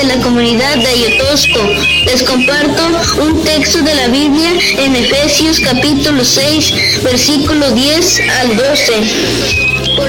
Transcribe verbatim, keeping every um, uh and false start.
la comunidad de Ayotosco. Les comparto un texto de la Biblia en Efesios capítulo seis, versículo diez al doce.